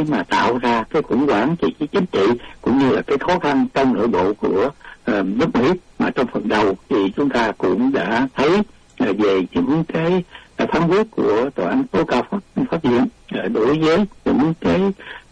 mà tạo ra cái khủng hoảng chính trị cũng như là cái khó khăn trong nội bộ của nước Mỹ. Mà trong phần đầu thì chúng ta cũng đã thấy về những cái phán quyết của tòa án tối cao pháp viện đối với những cái